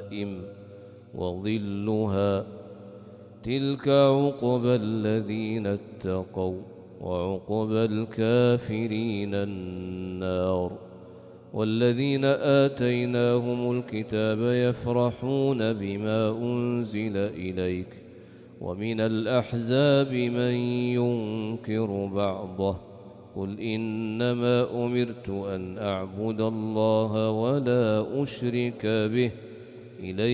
دائم وظلها تلك عقبى الذين اتقوا وعقبى الكافرين النار والذين آتيناهم الكتاب يفرحون بما أنزل إليك ومن الأحزاب من ينكر بعضه قل إنما أمرت أن أعبد الله ولا أشرك به إليه